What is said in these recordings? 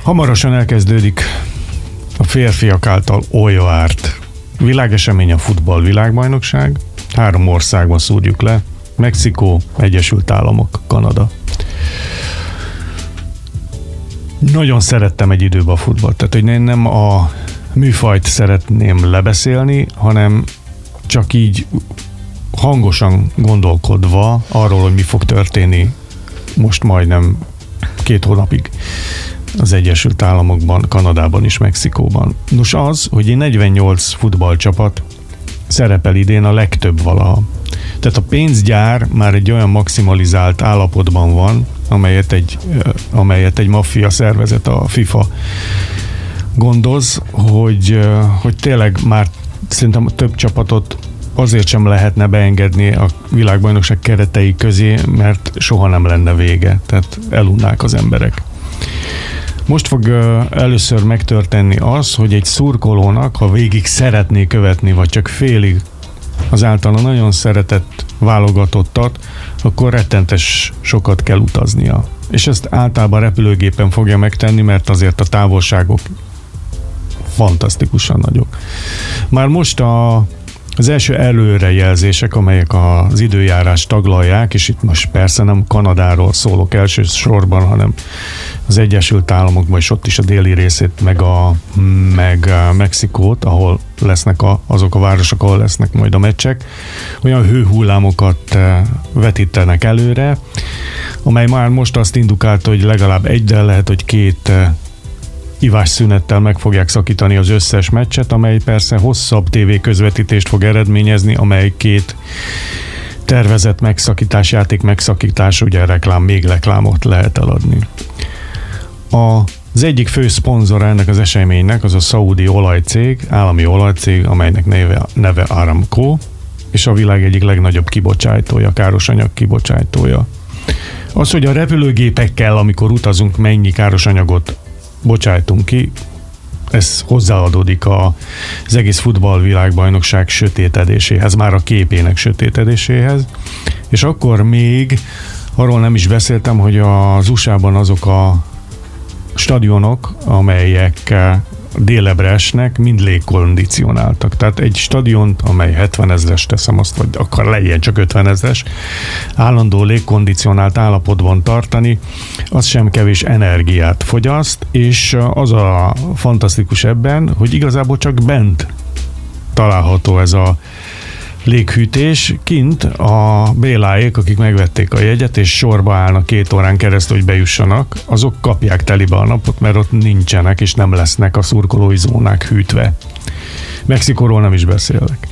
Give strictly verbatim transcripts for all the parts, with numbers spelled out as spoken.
Hamarosan elkezdődik a férfiak által oly várt világesemény, a futball világbajnokság. Három országban szúrjuk le: Mexikó, Egyesült Államok, Kanada. Nagyon szerettem egy időben a futballt, tehát hogy én nem a műfajt szeretném lebeszélni, hanem csak így hangosan gondolkodva arról, hogy mi fog történni most majdnem két hónapig az Egyesült Államokban, Kanadában és Mexikóban. Nos az, hogy egy negyvennyolc futballcsapat szerepel idén, a legtöbb valaha. Tehát a pénzgyár már egy olyan maximalizált állapotban van, amelyet egy, amelyet egy maffia szervezet, a FIFA gondoz, hogy, hogy tényleg már szerintem több csapatot azért sem lehetne beengedni a világbajnokság keretei közé, mert soha nem lenne vége, tehát elunnák az emberek. Most fog először megtörténni az, hogy egy szurkolónak, ha végig szeretné követni, vagy csak félig az általa nagyon szeretett válogatottat, akkor rettentes sokat kell utaznia. És ezt általában repülőgépen fogja megtenni, mert azért a távolságok fantasztikusan nagyok. Már most a Az első előrejelzések, amelyek az időjárást taglalják, és itt most persze nem Kanadáról szólok elsősorban, hanem az Egyesült Államokban, és ott is a déli részét, meg, a, meg a Mexikót, ahol lesznek a, azok a városok, ahol lesznek majd a meccsek, olyan hőhullámokat vetítenek előre, amely már most azt indukálta, hogy legalább egy, de lehet, hogy két ivásszünettel meg fogják szakítani az összes meccset, amely persze hosszabb tévé közvetítést fog eredményezni, amely két tervezett megszakítás, játék megszakítás, ugye reklám, még reklámot lehet eladni. Az egyik fő szponzora ennek az eseménynek az a szaudi olajcég, állami olajcég, amelynek neve, neve Aramco, és a világ egyik legnagyobb kibocsátója, károsanyag kibocsátója. Az, hogy a repülőgépekkel, amikor utazunk, mennyi károsanyagot bocsájtunk ki, ez hozzáadódik az egész futballvilágbajnokság sötétedéséhez, már a képének sötétedéséhez, és akkor még arról nem is beszéltem, hogy az u es á-ban azok a stadionok, amelyek délebre esnek, mind légkondicionáltak. Tehát egy stadiont, amely hetven ezres, teszem azt, vagy akar legyen csak ötven ezres, állandó légkondicionált állapotban tartani, az sem kevés energiát fogyaszt, és az a fantasztikus ebben, hogy igazából csak bent található ez a léghűtés, kint a béláék, akik megvették a jegyet, és sorba állnak két órán keresztül, hogy bejussanak, azok kapják telibe a napot, mert ott nincsenek, és nem lesznek a szurkolói zónák hűtve. Mexikóról nem is beszélek.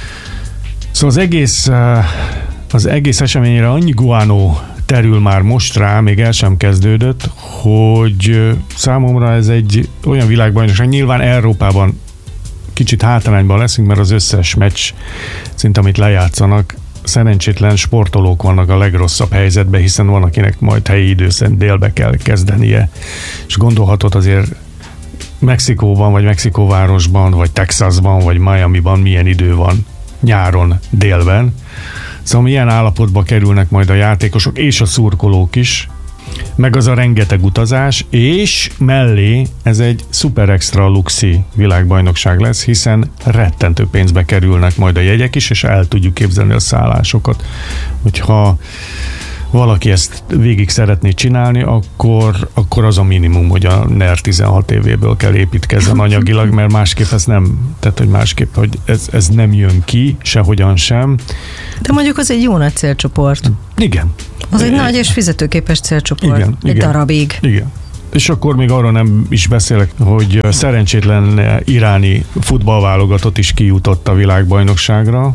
Szóval az egész, az egész eseményre annyi guánó terül már most rá, még el sem kezdődött, hogy számomra ez egy olyan világbajnokság, nyilván Európában kicsit hátrányban leszünk, mert az összes meccs, szinte amit lejátszanak, szerencsétlen sportolók vannak a legrosszabb helyzetben, hiszen van, akinek majd helyi idő szerint délbe kell kezdenie. És gondolhatod azért Mexikóban, vagy Mexikóvárosban, vagy Texasban, vagy Miamiban milyen idő van nyáron délben. Szóval milyen állapotba kerülnek majd a játékosok és a szurkolók is, meg az a rengeteg utazás, és mellé ez egy szuper extra luxi világbajnokság lesz, hiszen rettentő pénzbe kerülnek majd a jegyek is, és el tudjuk képzelni a szállásokat. Hogyha valaki ezt végig szeretné csinálni, akkor, akkor az a minimum, hogy a NER tizenhat évéből kell építkezzen anyagilag, mert másképp ez nem, tehát hogy másképp, hogy ez, ez nem jön ki, sehogyan sem. De mondjuk az egy jó nagy célcsoport. Igen. Az egy nagy és fizetőképes célcsoport. Igen, egy igen, darabig. Igen. És akkor még arról nem is beszélek, hogy szerencsétlen iráni futballválogatott is kijutott a világbajnokságra,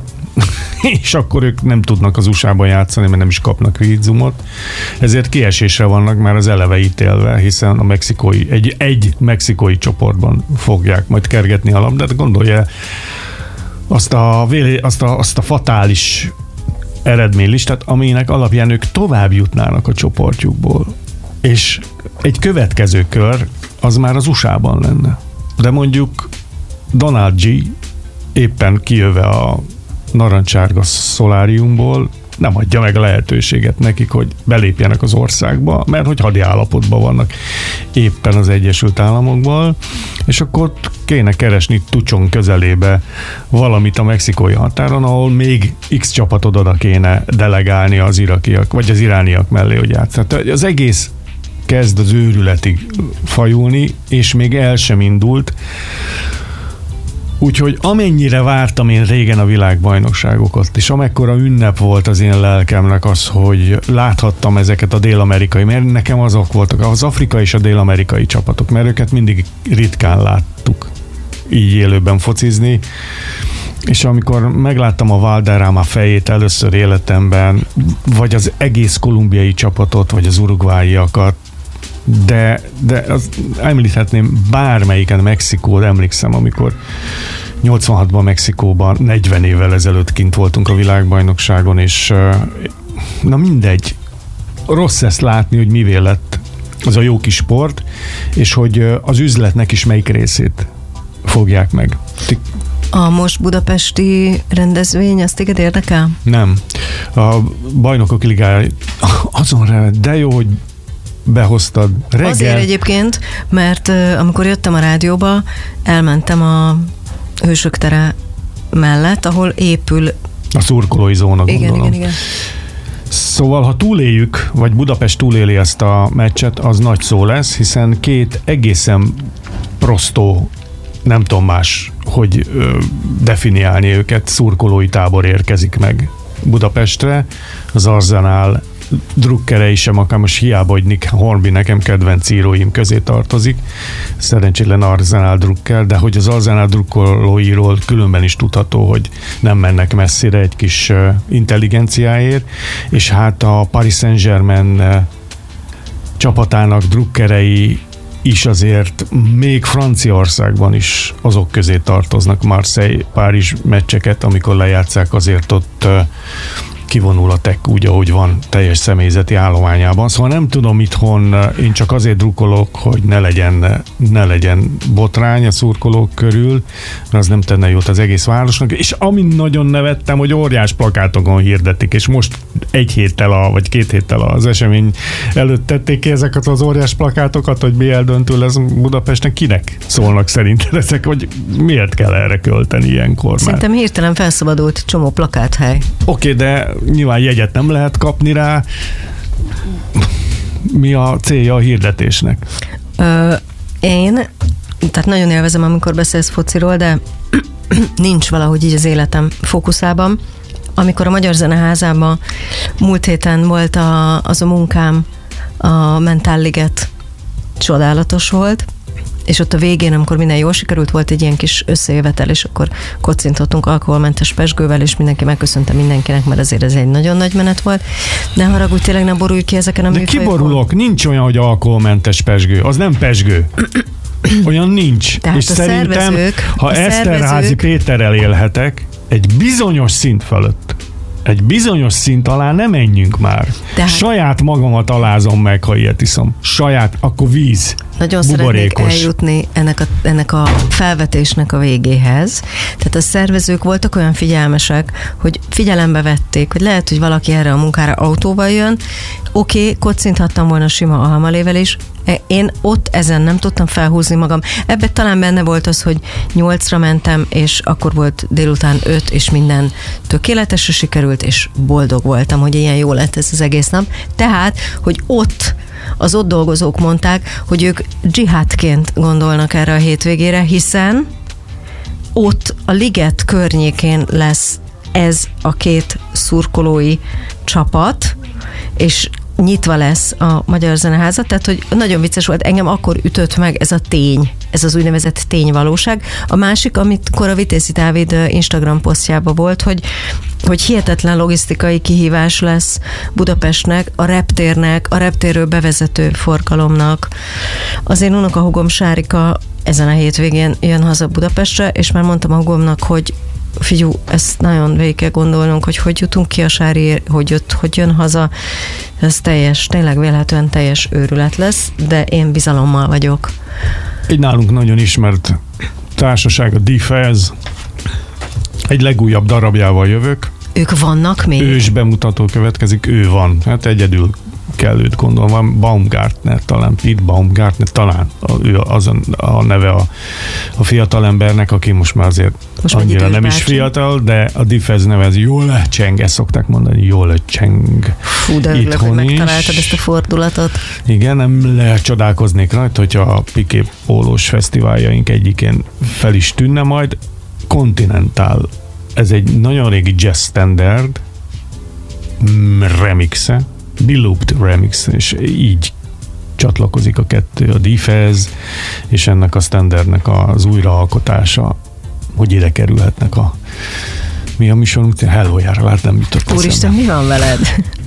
és akkor ők nem tudnak az u es á-ban játszani, mert nem is kapnak vízumot. Ezért kiesésre vannak már az eleve ítélve, hiszen a mexikói, egy, egy mexikói csoportban fogják majd kergetni a labdát. Gondolja azt a, azt a, azt a fatális eredménylistát, aminek alapján ők tovább jutnának a csoportjukból. És egy következő kör az már az u es á-ban lenne. De mondjuk Donald G. éppen kijöve a narancsárga szoláriumból nem adja meg a lehetőséget nekik, hogy belépjenek az országba, mert hogy hadi állapotban vannak éppen az Egyesült Államokban, és akkor kéne keresni Tucson közelébe valamit a mexikói határon, ahol még X csapatot oda kéne delegálni az irakiak, vagy az irániak mellé, hogy játsz. Tehát az egész kezd az őrületig fajulni, és még el sem indult. Úgyhogy amennyire vártam én régen a világbajnokságokat, és amekkora ünnep volt az én lelkemnek az, hogy láthattam ezeket a dél-amerikai, mert nekem azok voltak, az afrikai és a dél-amerikai csapatok, mert őket mindig ritkán láttuk így élőben focizni, és amikor megláttam a Valderrama fejét először életemben, vagy az egész kolumbiai csapatot, vagy az uruguayiakat, de, de az, említhetném bármelyiken, Mexikót, emlékszem, amikor nyolcvanhatban Mexikóban negyven évvel ezelőtt kint voltunk a világbajnokságon, és na mindegy, rossz ezt látni, hogy mivé lett az a jó kis sport, és hogy az üzletnek is melyik részét fogják meg. A most budapesti rendezvény, azt téged érdekel? Nem. A Bajnokok Ligája azon, de jó, hogy behoztad reggel. Azért egyébként, mert uh, amikor jöttem a rádióba, elmentem a Hősök tere mellett, ahol épül a szurkolói zóna, igen, gondolom. Igen, igen. Szóval, ha túléljük, vagy Budapest túléli ezt a meccset, az nagy szó lesz, hiszen két egészen prostó, nem tudom más, hogy ö, definiálni őket, szurkolói tábor érkezik meg Budapestre. Az Arsenal drukkerei sem, akár most hiába, hogy Nick Hornby nekem kedvenc íróim közé tartozik, szerencsétlen Arsenal drukker, de hogy az Arsenal drukkolóiról különben is tudható, hogy nem mennek messzire egy kis uh, intelligenciáért, és hát a Paris Saint-Germain uh, csapatának drukkerei is azért még Franciaországban is azok közé tartoznak, Marseille-Párizs meccseket, amikor lejátszák, azért ott uh, kivonul a tek úgy, ahogy van, teljes személyzeti állományában. Szóval nem tudom itthon, én csak azért drukkolok, hogy ne legyen, ne legyen botrány a szurkolók körül, mert az nem tenne jót az egész városnak. És amin nagyon nevettem, hogy óriás plakátokon hirdetik, és most egy héttel, a, vagy két héttel az esemény előtt tették ki ezeket az óriás plakátokat, hogy bé el döntő lesz Budapestnek. Kinek szólnak szerinted ezek, hogy miért kell erre költeni ilyenkor? Szerintem hirtelen felszabadult csomó plakáthely. Oké, okay, de nyilván jegyet nem lehet kapni rá. Mi a célja a hirdetésnek? Ö, én, tehát nagyon élvezem, amikor beszélsz fociról, de nincs valahogy így az életem fókuszában. Amikor a Magyar Zeneházában múlt héten volt a, az a munkám, a Mentál Liget, csodálatos volt, és ott a végén, amikor minden jól sikerült, volt egy ilyen kis összejövetel, és akkor kocintottunk alkoholmentes pezsgővel, és mindenki megköszönte mindenkinek, mert azért ez egy nagyon nagy menet volt. Ne haragudj, tényleg ne borulj ki ezeken a De műfajokon. kiborulok, nincs olyan, hogy alkoholmentes pezsgő. Az nem pezsgő. Olyan nincs. Tehát és a szerintem, szervezők, ha a Eszterházy szervezők... Péterrel élhetek, egy bizonyos szint fölött, egy bizonyos szint alá nem menjünk már. Tehát... Saját magamat alázom meg, ha ilyet iszom. Saját, akkor víz. Nagyon szeretnék eljutni ennek a, ennek a felvetésnek a végéhez. Tehát a szervezők voltak olyan figyelmesek, hogy figyelembe vették, hogy lehet, hogy valaki erre a munkára autóval jön. Oké, okay, kocinthattam volna sima almalével is. Én ott ezen nem tudtam felhúzni magam. Ebben talán benne volt az, hogy nyolcra mentem, és akkor volt délután öt, és minden tökéletesre sikerült, és boldog voltam, hogy ilyen jó lett ez az egész nap. Tehát, hogy ott az ott dolgozók mondták, hogy ők dzsihádként gondolnak erre a hétvégére, hiszen ott a liget környékén lesz ez a két szurkolói csapat, és nyitva lesz a Magyar Zeneháza, tehát hogy nagyon vicces volt, engem akkor ütött meg ez a tény, ez az úgynevezett tényvalóság. A másik, amikor a Vitézi Dávid Instagram posztjában volt, hogy, hogy hihetetlen logisztikai kihívás lesz Budapestnek, a reptérnek, a reptérről bevezető forgalomnak. Az én unokahúgom Sárika ezen a hétvégén jön haza Budapestre, és már mondtam a húgomnak, hogy figyú, ezt nagyon végig kell gondolnunk, hogy hogy jutunk ki a Sári, hogy jött, hogy jön haza. Ez teljes, tényleg vélhetően teljes őrület lesz, de én bizalommal vagyok. Egy nálunk nagyon ismert társaság, a Defez. Egy legújabb darabjával jövök, Ők vannak még? Ős bemutató következik, ő van. Hát egyedül kell őt gondolom. Van Baumgartner talán, Pete Baumgartner talán. A, ő az a, a neve a, a fiatal embernek, aki most már azért most annyira nem is fiatal, de a Diffez neve az Jole Cheng, ezt szokták mondani, Jole Cheng. Fú, de örülök, hogy megtaláltad ezt a fordulatot. Igen, nem lehet csodálkoznék rajta, hogyha a Piqué pólós fesztiváljaink egyikén fel is tűnne majd. Continental, ez egy nagyon régi jazz standard remixe, belooped remix, és így csatlakozik a kettő, a Diffez és ennek a standardnek az újraalkotása, hogy ide kerülhetnek a mi a műsorunk? Hello, jára, hát nem jutott eszembe. Úristen, mi van veled?